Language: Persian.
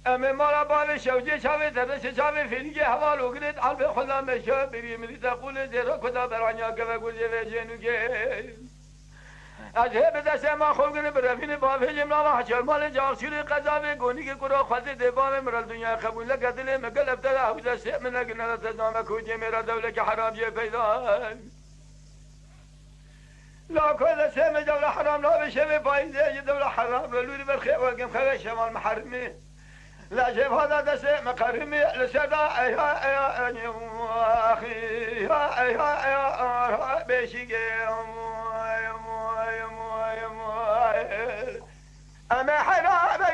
اما مارا بال شوجه شاوه درش شاوه فیلگی حوال وگرد علب خدا مشا بری ملی تقول زیرا کدا برانیا گوه گوزه و جنوگه از هر دست ما خوب کنه برفین بافه جملا و حشر مال جارسیر قضاوه گونی که کرا خواهد دبام مرال دنیا قبول لکتله مگل ابتدا حوزه سیب من نگنه تزام کوچه میرا دوله که حرام یه پیدا لا كل سيم دولة حرام لا بشبه بايزة دولة حرام لولي برخي وقم خوي شمال محرمي لا شيف هذا دسي مقرمي لسدا يا اخي يا بيشي اما حرام